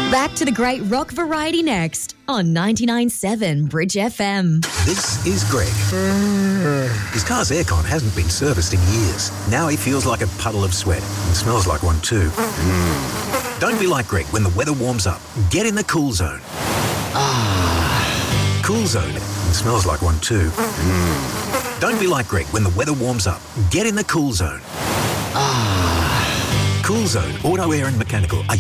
Back to the great rock variety next on 99.7 Bridge FM. This is Greg. His car's aircon hasn't been serviced in years. Now he feels like a puddle of sweat and smells like one too. Don't be like Greg when the weather warms up. Get in the cool zone. Cool zone and smells like one too. Don't be like Greg when the weather warms up. Get in the cool zone. Cool Zone Auto Air and Mechanical.